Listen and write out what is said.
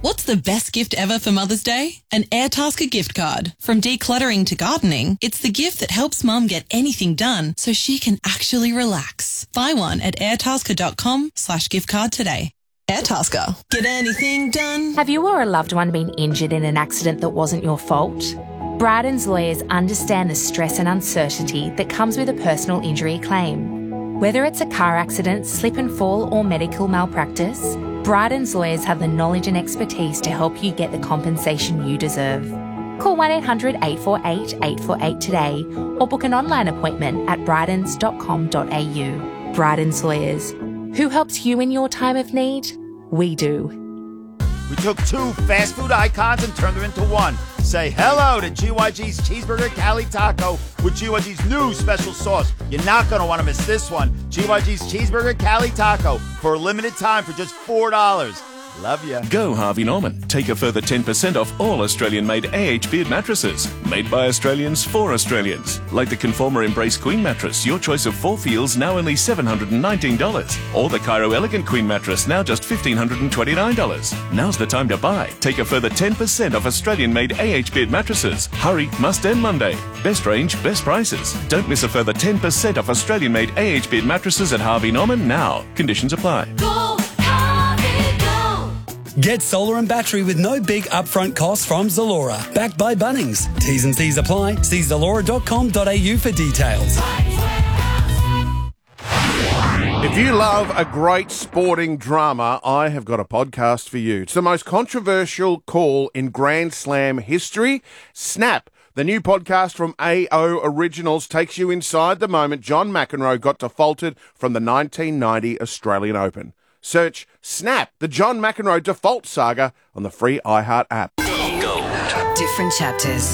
What's the best gift ever for Mother's Day? An Airtasker gift card. From decluttering to gardening, it's the gift that helps Mum get anything done so she can actually relax. Buy one at airtasker.com/gift card today. Airtasker. Get anything done. Have you or a loved one been injured in an accident that wasn't your fault? Bryden's lawyers understand the stress and uncertainty that comes with a personal injury claim. Whether it's a car accident, slip and fall, or medical malpractice, Bryden's lawyers have the knowledge and expertise to help you get the compensation you deserve. Call 1-800-848-848 today or book an online appointment at brydens.com.au. Bryden's Lawyers. Who helps you in your time of need? We do. We took two fast food icons and turned them into one. Say hello to GYG's Cheeseburger Cali Taco with GYG's new special sauce. You're not going to want to miss this one. GYG's Cheeseburger Cali Taco for a limited time for just $4. Love ya. Go Harvey Norman. Take a further 10% off all Australian-made AH Beard mattresses. Made by Australians for Australians. Like the Conformer Embrace Queen mattress, your choice of 4 feels, now only $719. Or the Cairo Elegant Queen mattress, now just $1,529. Now's the time to buy. Take a further 10% off Australian-made AH Beard mattresses. Hurry, must end Monday. Best range, best prices. Don't miss a further 10% off Australian-made AH Beard mattresses at Harvey Norman now. Conditions apply. Get solar and battery with no big upfront costs from Zalora. Backed by Bunnings. T's and C's apply. See zalora.com.au for details. If you love a great sporting drama, I have got a podcast for you. It's the most controversial call in Grand Slam history. Snap, the new podcast from AO Originals, takes you inside the moment John McEnroe got defaulted from the 1990 Australian Open. Search Snap, the John McEnroe default saga on the free iHeart app. Different chapters.